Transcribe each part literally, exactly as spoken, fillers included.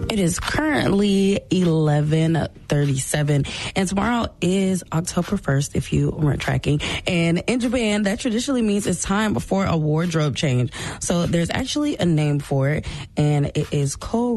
It is currently eleven thirty-seven, and tomorrow is October first, if you weren't tracking. And in Japan, that traditionally means it's time for a wardrobe change. So there's actually a name for it, and it is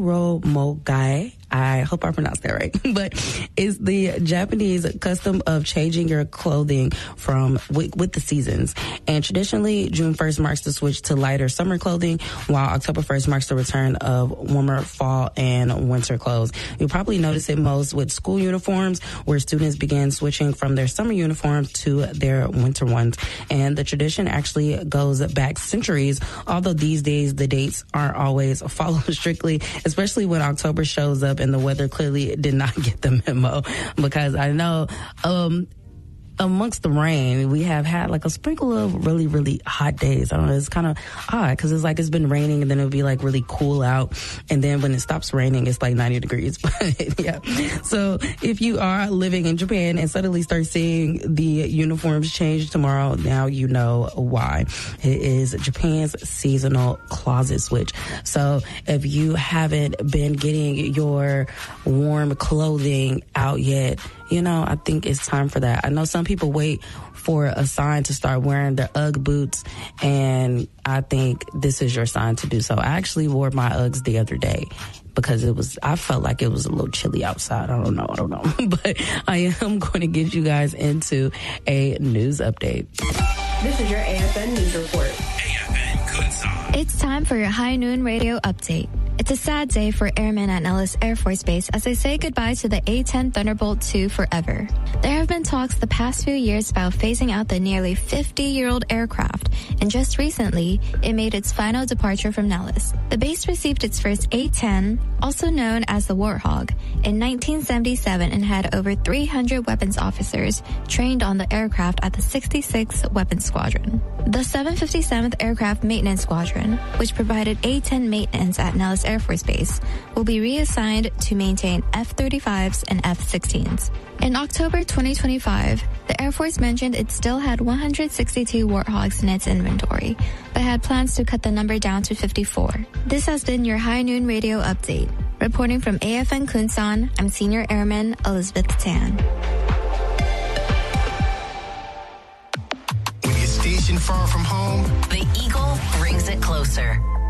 Koromogai. I hope I pronounced that right. But it's the Japanese custom of changing your clothing from with, with the seasons. And traditionally, June first marks the switch to lighter summer clothing, while October first marks the return of warmer fall and winter clothes. You'll probably notice it most with school uniforms, where students begin switching from their summer uniforms to their winter ones. And the tradition actually goes back centuries, although these days the dates aren't always followed strictly, especially when October shows up and the weather clearly did not get the memo, because I know um amongst the rain, we have had like a sprinkle of really, really hot days. I don't know. It's kind of odd because it's like it's been raining and then it'll be like really cool out. And then when it stops raining, it's like ninety degrees. But yeah. So if you are living in Japan and suddenly start seeing the uniforms change tomorrow, now you know why. It is Japan's seasonal closet switch. So if you haven't been getting your warm clothing out yet, you know, I think it's time for that. I know some people wait for a sign to start wearing their UGG boots, and I think this is your sign to do so. I actually wore my Uggs the other day because it was, I felt like it was a little chilly outside. I don't know, I don't know. But I am going to get you guys into a news update. This is your A F N News Report. A F N Kunsai. It's time for your High Noon Radio Update. It's a sad day for airmen at Nellis Air Force Base as they say goodbye to the A ten Thunderbolt two forever. There have been talks the past few years about phasing out the nearly fifty-year-old aircraft, and just recently, it made its final departure from Nellis. The base received its first A ten, also known as the Warthog, in nineteen seventy-seven and had over three hundred weapons officers trained on the aircraft at the sixty-sixth Weapons Squadron. The seven fifty-seventh Aircraft Maintenance Squadron, which provided A ten maintenance at Nellis Air Force Base, will be reassigned to maintain F thirty-fives and F sixteens. In October twenty twenty-five, the Air Force mentioned it still had one hundred sixty-two Warthogs in its inventory, but had plans to cut the number down to fifty-four. This has been your High Noon Radio Update. Reporting from A F N Kunsan, I'm Senior Airman Elizabeth Tan. When you're stationed far from home, the Eagle brings it closer.